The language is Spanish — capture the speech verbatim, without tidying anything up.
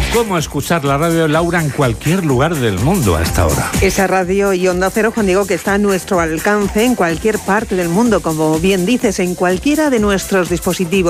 cómo escuchar la radio de Laura en cualquier lugar del mundo hasta ahora. Esa radio y Onda Cero, Juan Diego, que está a nuestro alcance en cualquier parte del mundo, como bien dices, en cualquiera de nuestros dispositivos